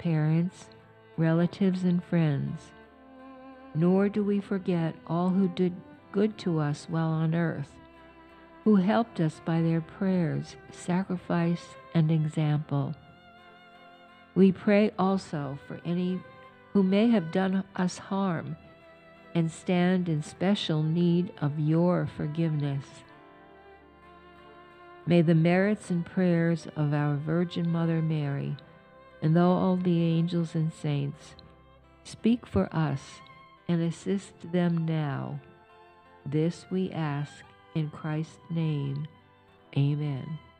parents, relatives, and friends. Nor do we forget all who did good to us while on earth, who helped us by their prayers, sacrifice, and example. We pray also for any who may have done us harm and stand in special need of your forgiveness. May the merits and prayers of our Virgin Mother Mary and all the angels and saints speak for us and assist them now. This we ask in Christ's name. Amen.